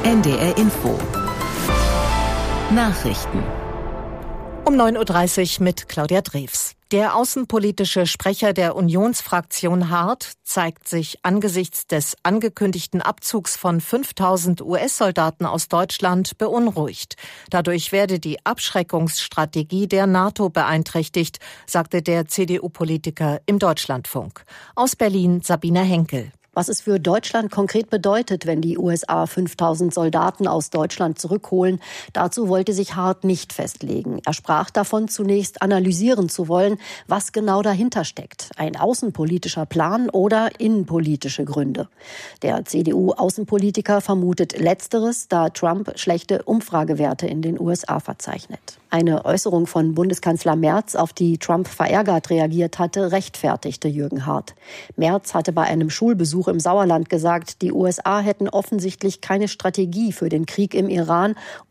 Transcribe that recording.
NDR Info. Nachrichten. Um 9.30 Uhr mit Claudia Drews. Der außenpolitische Sprecher der Unionsfraktion Hart zeigt sich angesichts des angekündigten Abzugs von 5.000 US-Soldaten aus Deutschland beunruhigt. Dadurch werde die Abschreckungsstrategie der NATO beeinträchtigt, sagte der CDU-Politiker im Deutschlandfunk. Aus Berlin Sabina Henkel. Was es für Deutschland konkret bedeutet, wenn die USA 5.000 Soldaten aus Deutschland zurückholen, dazu wollte sich Hart nicht festlegen. Er sprach davon, zunächst analysieren zu wollen, was genau dahinter steckt. Ein außenpolitischer Plan oder innenpolitische Gründe. Der CDU-Außenpolitiker vermutet Letzteres, da Trump schlechte Umfragewerte in den USA verzeichnet. Eine Äußerung von Bundeskanzler Merz, auf die Trump verärgert reagiert hatte, rechtfertigte Jürgen Hart. Merz hatte bei einem Schulbesuch im Sauerland gesagt, die USA hätten offensichtlich keine Strategie für den Krieg im Iran